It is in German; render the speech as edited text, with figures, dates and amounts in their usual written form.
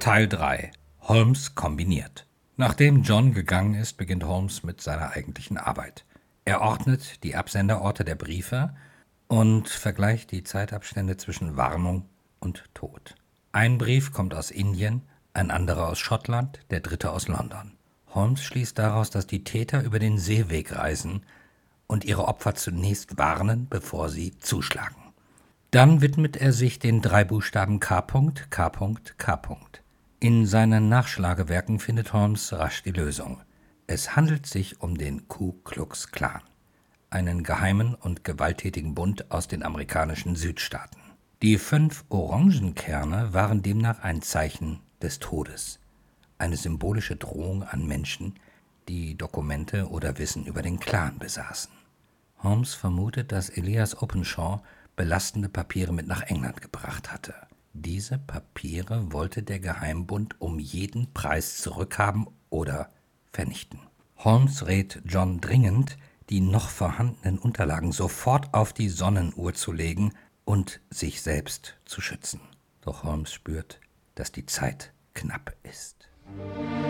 Teil 3 – Holmes kombiniert. Nachdem John gegangen ist, beginnt Holmes mit seiner eigentlichen Arbeit. Er ordnet die Absenderorte der Briefe und vergleicht die Zeitabstände zwischen Warnung und Tod. Ein Brief kommt aus Indien, ein anderer aus Schottland, der dritte aus London. Holmes schließt daraus, dass die Täter über den Seeweg reisen und ihre Opfer zunächst warnen, bevor sie zuschlagen. Dann widmet er sich den 3 Buchstaben K. K. K. In seinen Nachschlagewerken findet Holmes rasch die Lösung. Es handelt sich um den Ku Klux Klan, einen geheimen und gewalttätigen Bund aus den amerikanischen Südstaaten. Die 5 Orangenkerne waren demnach ein Zeichen des Todes, eine symbolische Drohung an Menschen, die Dokumente oder Wissen über den Klan besaßen. Holmes vermutet, dass Elias Openshaw belastende Papiere mit nach England gebracht hatte. Diese Papiere wollte der Geheimbund um jeden Preis zurückhaben oder vernichten. Holmes rät John dringend, die noch vorhandenen Unterlagen sofort auf die Sonnenuhr zu legen und sich selbst zu schützen. Doch Holmes spürt, dass die Zeit knapp ist.